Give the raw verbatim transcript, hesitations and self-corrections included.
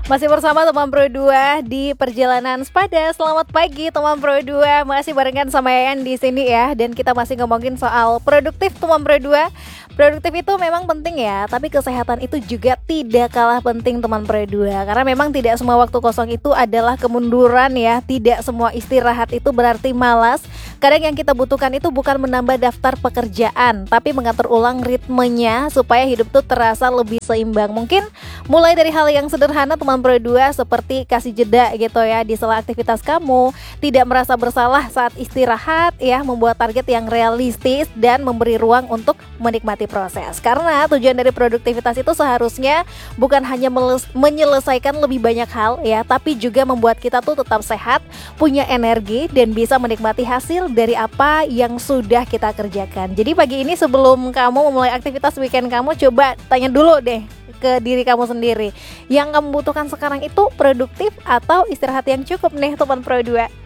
Masih bersama teman Pro dua di perjalanan sepada. Selamat pagi teman Pro dua. Masih barengan sama Yayan di sini ya. Dan kita masih ngomongin soal produktif teman Pro dua. Produktif itu memang penting ya, tapi kesehatan itu juga tidak kalah penting teman Pro dua. Karena memang tidak semua waktu kosong itu adalah kemunduran ya. Tidak semua istirahat itu berarti malas. Kadang yang kita butuhkan itu bukan menambah daftar pekerjaan, tapi mengatur ulang ritmenya supaya hidup tuh terasa lebih seimbang. Mungkin mulai dari hal yang sederhana teman Pro dua, seperti kasih jeda gitu ya di sela aktivitas kamu, tidak merasa bersalah saat istirahat ya, membuat target yang realistis dan memberi ruang untuk menikmati proses. Karena tujuan dari produktivitas itu seharusnya bukan hanya meles- menyelesaikan lebih banyak hal ya, tapi juga membuat kita tuh tetap sehat, punya energi dan bisa menikmati hasil dari apa yang sudah kita kerjakan. Jadi pagi ini sebelum kamu memulai aktivitas weekend kamu, coba tanya dulu deh ke diri kamu sendiri, yang kamu butuhkan sekarang itu produktif atau istirahat yang cukup nih teman Pro dua.